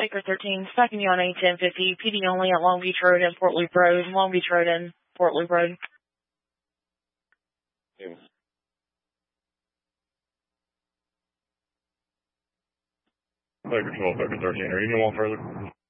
Baker 13, stacking you on A1050, PD only at Long Beach Road and Fort Loop Road, Long Beach Road and Fort Loop Road. Yeah. Baker 12, Baker 13, are you going further?